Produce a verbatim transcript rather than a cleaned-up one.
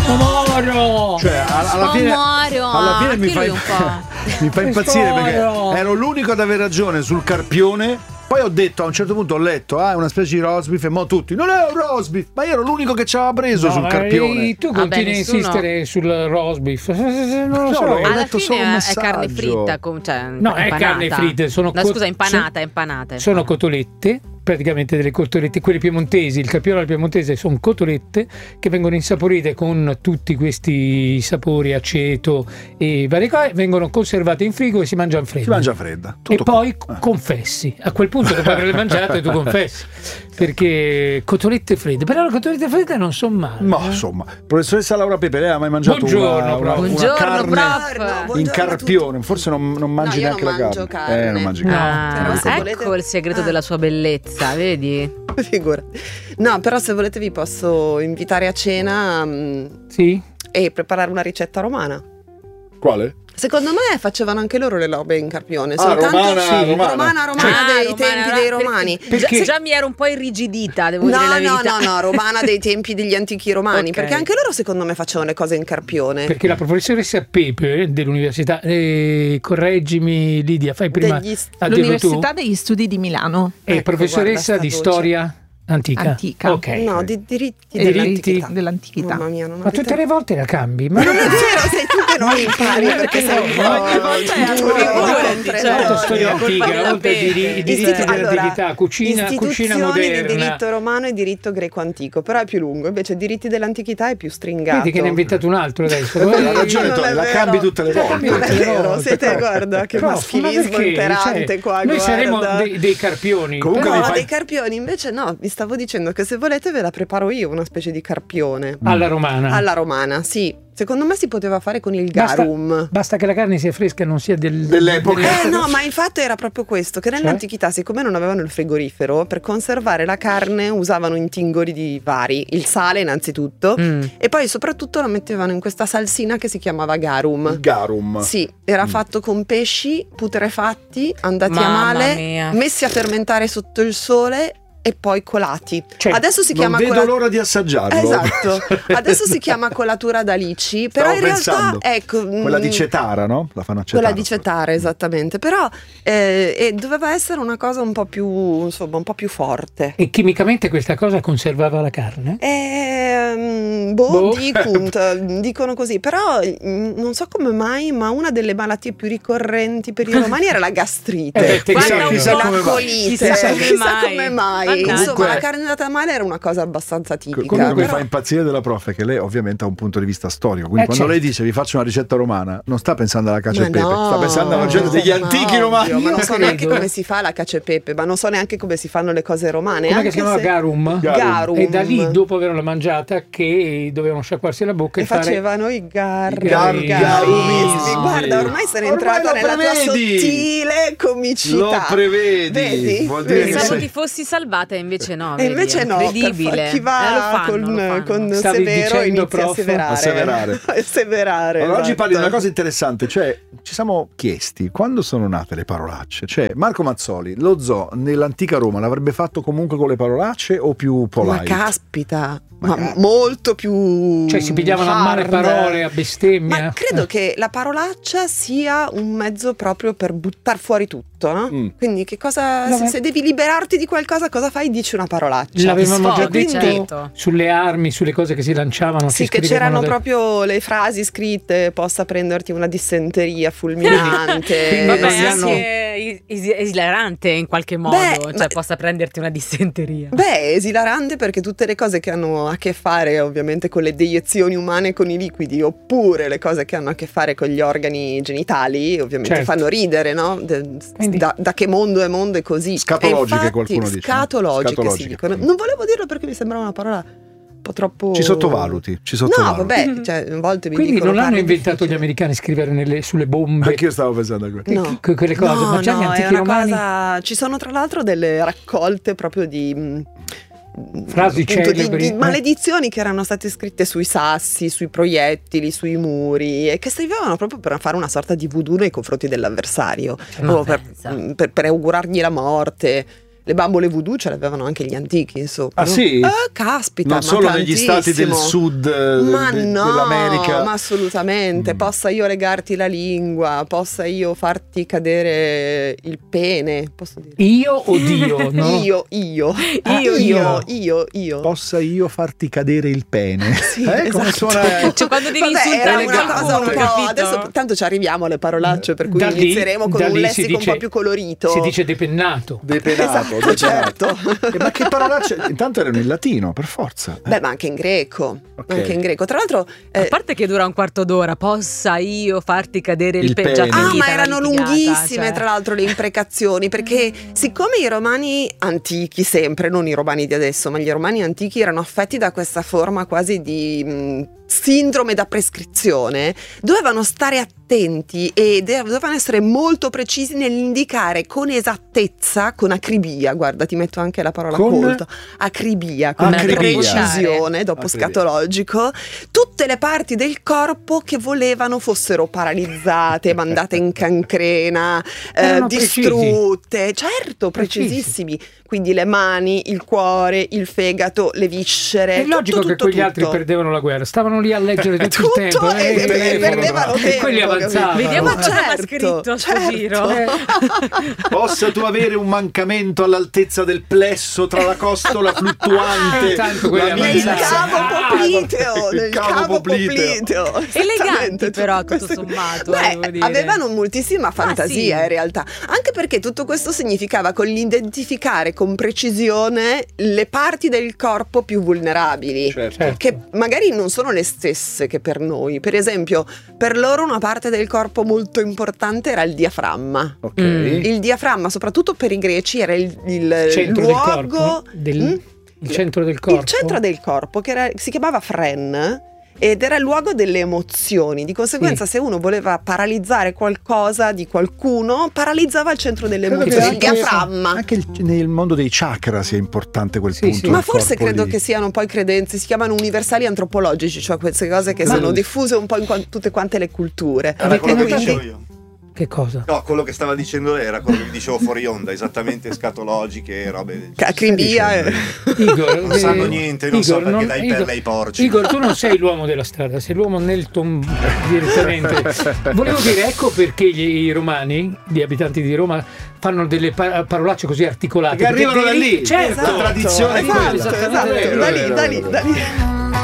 Omoro! Cioè, alla fine, Omoro, alla fine mi, fai, un po'. mi fa impazzire perché Omoro! ero l'unico ad aver ragione sul carpione. Poi ho detto, a un certo punto ho letto, ah, è una specie di roast beef, e mo tutti, non è un roast beef, ma io ero l'unico che ci aveva preso No, sul ma carpione. tu Vabbè, continui a nessuno- insistere sul roast beef. Non lo No, so. ho Alla letto solo un fine è carne messaggio. fritta, com- cioè No, è impanata. carne fritta, sono No, co- scusa, impanata, sono- impanata. Sono impanata. cotolette, praticamente delle cotolette, quelle piemontesi, il carpione al piemontese sono cotolette che vengono insaporite con tutti questi sapori, aceto e varie cose, vengono conservate in frigo e si mangiano fredde. Si mangia fredda. E Tutto poi qua. Eh. confessi, a quel punto dopo averle mangiate tu confessi, perché cotolette fredde, però le cotolette fredde non sono male. Ma eh. insomma, professoressa Laura Pepe, lei ha mai mangiato Buongiorno, una, una, prof. una Buongiorno, carne prof. Buongiorno in a carpione? Forse non, non mangi No, io neanche non la mangio carne. carne. Eh, non mangi No. carne. Ah, Però se ecco volete- il segreto Ah. della sua bellezza, vedi? Figura. No, però se volete vi posso invitare a cena mm, Sì? e preparare una ricetta romana. Quale? Secondo me facevano anche loro le robe in carpione. Ah, soltanto romana, sì, romana. romana, romana Ah, dei romana, tempi no, dei perché- romani. Perché- Già, già mi ero un po' irrigidita, devo No, dire la no, verità. no, no, romana dei tempi degli antichi romani, Ok. perché anche loro secondo me facevano le cose in carpione. Perché la professoressa Pepe dell'università, eh, correggimi Lidia, fai prima Degli- a dirlo L'Università tu, degli Studi di Milano. è Ecco, professoressa guarda, di sta voce. storia antica. Antica. Ok. No, di diritti E dell'antichità. dell'antichità. Mamma mia, non Ma avete- tutte le volte la cambi. Ma Ma non è vero, sei tu che non impari perché sei un Ma ogni po' volta è duro, figurati, contraddittorio. Molto storia colpa antica, della una volta i Pepe. diri- i diritti Istitu- dell'antichità, allora, cucina, cucina istituzioni moderna. di diritto romano e diritto greco antico, però è più lungo, invece diritti dell'antichità è più stringato. Vedi che ne ha inventato un altro adesso. Ha ragione, Non è Tony, la vero. cambi tutte le La volte. cambi Non è tutte le vero, volte, siete, prof. guarda, che Prof, maschilismo ma perché? imperante Cioè, qua, noi saremo guarda. dei, dei carpioni. Comunque però mi No, fai- dei carpioni invece no, vi stavo dicendo che se volete ve la preparo io, una specie di carpione. alla romana. Alla romana, sì. Secondo me si poteva fare con il Basta- garum. Basta che la carne sia fresca e non sia del, Dell'epoca. Eh no, ma il fatto era proprio questo, che nell'antichità, siccome non avevano il frigorifero, per conservare la carne usavano intingoli di vari, il sale innanzitutto, Mm. e poi soprattutto lo mettevano in questa salsina che si chiamava garum. Garum. Sì, era fatto con pesci putrefatti, andati a Mamma male, mia. messi a fermentare sotto il sole e poi colati. Cioè, Adesso si Non chiama vedo cola- l'ora di assaggiarlo. Esatto. Adesso si chiama colatura d'alici, però Stavo in realtà pensando. ecco, Quella di mm, Cetara, no? La fanno a Cetara. quella di Cetare, esattamente. Però eh, e doveva essere una cosa un po' più, insomma, un po' più forte. E chimicamente questa cosa conservava la carne? Ehm, boh, Boh. dicunt, dicono così, però mm, non so come mai, ma una delle malattie più ricorrenti per i romani era la gastrite. Eh beh, te Guarda sai- un chissà po', come mai. colite, chissà come chissà mai. come mai. Mannaggia. Insomma, Comunque- la carne andata male era una cosa abbastanza tipica. Comunque mi però- fa impazzire della prof che lei ovviamente ha un punto di vista storico, quindi Eh, quando certo. lei dice vi faccio una ricetta romana non sta pensando alla cacio Ma e pepe, no, sta pensando alla ricetta degli ma antichi ovvio, romani. Ma non Io so credo- neanche come si fa la cacio e pepe, ma non so neanche come si fanno le cose romane. Com'è anche che si chiamava se- garum? Garum. E da lì, dopo averla mangiata, che dovevano sciacquarsi la bocca e, E fare... facevano i gar- I gar- garumismi. garumismi. Guarda, ormai sei Ormai entrata lo nella tua prevedi. sottile comicità. Lo prevedi. Vedi? Vuol dire Vedi? che Pensavo sei- ti fossi salvata e invece no. E vedi, invece è no, per incredibile. fa- chi va Eh, lo fanno, con, lo fanno. con Stavi Severo dicendo, inizia prof? a severare. Asseverare. Asseverare, Allora, oggi esatto. parli di una cosa interessante, cioè ci siamo chiesti quando sono nate le parolacce, cioè Marco Mazzoli, lo zoo nell'antica Roma l'avrebbe fatto comunque con le parolacce o più Ma polite? caspita, Ma ma ca- molto più Cioè si pigliavano a male hard. parole, a bestemmia. Ma credo che la parolaccia sia un mezzo proprio per buttare fuori tutto, no? Mm. Quindi che cosa No, se, ma- se devi liberarti di qualcosa, cosa fai? Dici una parolaccia. L'avevamo già Sfoghi, detto certo. sulle armi, sulle cose che si lanciavano. Sì, si che scrivevano c'erano da- proprio le frasi scritte, possa prenderti una dissenteria fulminante. Quindi Vabbè, non Sì, si è hanno- anche es- esilarante in qualche modo, Beh, cioè ma- possa prenderti una dissenteria. Beh, è esilarante perché tutte le cose che hanno a che fare ovviamente con le deiezioni umane con i liquidi, oppure le cose che hanno a che fare con gli organi genitali, ovviamente Certo. fanno ridere, no? De- Quindi- da, da che mondo è mondo è così. Scatologiche, E infatti, qualcuno dice, no? Scatologiche, Scatologiche. si dicono. Non volevo dirlo perché mi sembrava una parola un po' troppo... Ci sottovaluti, ci No, sottovaluti. vabbè, cioè, a volte mi Quindi dicono non hanno parli inventato difficile. gli americani scrivere nelle- sulle bombe Anche io stavo pensando a quello. No. que- quelle cose, No, ma già gli no, è antichi una romani cosa- ci sono tra l'altro delle raccolte proprio di mh, Frasi appunto, di- celebri, di, eh. maledizioni che erano state scritte sui sassi, sui proiettili, sui muri e che servivano proprio per fare una sorta di voodoo nei confronti dell'avversario Ma o per, pensa. mh, per, per augurargli la morte. Le bambole voodoo ce le avevano anche gli antichi, insomma. Ah, sì? Eh, caspita, non ma solo negli stati del tantissimo. sud eh, Ma de- no, dell'America. ma assolutamente. Mm. Possa io legarti la lingua, possa io farti cadere il pene, posso dire? Io o Dio? No? Io, io, Ah, io, io. io, io, io. Possa io farti cadere il pene. Sì, eh, come esatto. suona? Cioè, quando devi Vabbè, era insultare una qualcuno, cosa un po'. capito? Adesso tanto ci arriviamo alle parolacce, per cui Da lì- inizieremo con da un lì si lessico un dice- po' più colorito. Si dice depennato. Depenato, Esatto, depenato. certo. Eh, ma che parolacce? Intanto erano in latino, per forza. Beh, ma anche in greco. Ok. Anche in greco. Tra l'altro. A eh, parte che dura un quarto d'ora, possa io farti cadere il, Il pe- già pene. Ah, finita ma la erano litigata, lunghissime, cioè. tra l'altro, le imprecazioni, perché siccome i romani antichi, sempre, non i romani di adesso, ma gli romani antichi erano affetti da questa forma quasi di mh, sindrome da prescrizione, dovevano stare attenti e de- dovevano essere molto precisi nell'indicare con esattezza, con acribia, guarda, ti metto anche la parola Con? colta, acribia, con Acribia. precisione, dopo Acribia. scatologico, tutte le parti del corpo che volevano fossero paralizzate, mandate in cancrena, eh, Erano precisi. distrutte, certo, Precisi. precisissimi. Quindi le mani, il cuore, il fegato, le viscere. È tutto, logico che tutto, quegli altri tutto. perdevano la guerra, stavano lì a leggere tutto, Tutto, il tempo e- eh, e- telefono, perdevano e tempo, quelli capito? avanzavano. Vediamo Ma cosa ha certo, scritto a sto certo. giro. Eh, Possa tu avere un mancamento all'altezza del plesso tra la costola fluttuante, Eh, tanto quelli la Nel avanzavano. milza. cavo Ah, popliteo, il nel cavo cavo popliteo. popliteo. Eleganti Esattamente, però, tutte tutto queste- sommato, Beh, devo dire. avevano moltissima fantasia sì. in realtà, anche perché tutto questo significava con l'identificare con precisione le parti del corpo più vulnerabili. Certo. Certo. Che magari non sono le stesse che per noi. Per esempio, per loro una parte del corpo molto importante era il diaframma. Ok. Mm. Il diaframma, soprattutto per i greci, era il, il centro luogo. del corpo, del- Mm? il centro del corpo. Il centro del corpo, che era- si chiamava Fren, ed era il luogo delle emozioni. Di conseguenza, Sì. se uno voleva paralizzare qualcosa di qualcuno, paralizzava il centro delle Credo che emozioni, il anche- diaframma. Anche il- nel mondo dei chakra sia importante quel Sì, punto. sì. del Ma forse corpo credo lì. che siano poi credenze, si chiamano universali antropologici, cioè queste cose che Ma- sono diffuse un po' in qua- tutte quante le culture. Era Avete quello che notato- dicevo io. Che cosa? No, quello che stava dicendo lei era quello che vi dicevo fuori onda, esattamente scatologiche e robe. Acribia e... Igor, Non sanno eh, niente, non Igor, so perché non- dai Igor- perle ai porci. Igor, tu non sei l'uomo della strada, sei l'uomo nel tom direttamente. Volevo dire, ecco perché gli, i romani, gli abitanti di Roma, fanno delle pa- parolacce così articolate. Che arrivano perché da devi- lì. Certo, La tradizione è quella. esatto, Esattamente esatto, vero, da vero, lì, da lì, vero. da lì.